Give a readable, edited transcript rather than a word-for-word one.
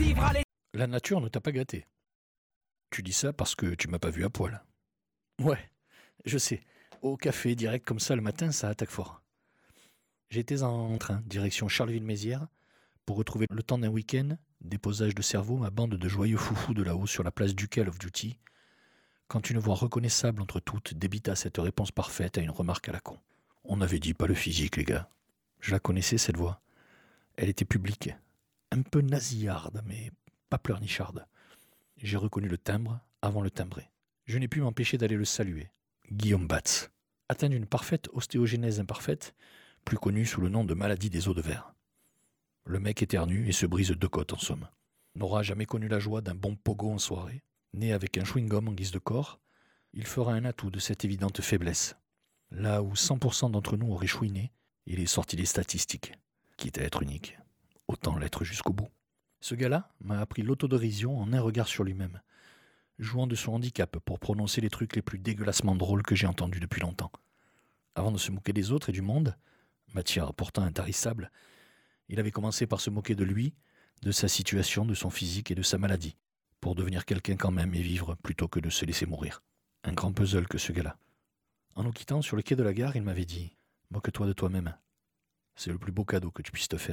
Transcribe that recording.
vivre à l'état. La nature ne t'a pas gâté. Tu dis ça parce que tu m'as pas vu à poil. Ouais, je sais. Au café, direct comme ça le matin, ça attaque fort. J'étais en train, direction Charleville-Mézières, pour retrouver le temps d'un week-end, déposage de cerveau, ma bande de joyeux foufous de là-haut sur la place du Call of Duty, quand une voix reconnaissable entre toutes débita cette réponse parfaite à une remarque à la con. On avait dit pas le physique, les gars. Je la connaissais, cette voix. Elle était publique, un peu nasillarde, mais pas pleurnicharde. J'ai reconnu le timbre avant le timbré. Je n'ai pu m'empêcher d'aller le saluer. Guillaume Batz, atteint d'une parfaite ostéogenèse imparfaite, plus connu sous le nom de maladie des os de verre. Le mec éternue et se brise deux côtes en somme. N'aura jamais connu la joie d'un bon pogo en soirée. Né avec un chewing-gum en guise de corps, il fera un atout de cette évidente faiblesse. Là où 100% d'entre nous auraient chouiné, il est sorti des statistiques. Quitte à être unique, autant l'être jusqu'au bout. Ce gars-là m'a appris l'autodérision en un regard sur lui-même, jouant de son handicap pour prononcer les trucs les plus dégueulassement drôles que j'ai entendus depuis longtemps. Avant de se moquer des autres et du monde, matière pourtant intarissable, il avait commencé par se moquer de lui, de sa situation, de son physique et de sa maladie, pour devenir quelqu'un quand même et vivre plutôt que de se laisser mourir. Un grand puzzle que ce gars-là. En nous quittant sur le quai de la gare, il m'avait dit « Moque-toi de toi-même. C'est le plus beau cadeau que tu puisses te faire. »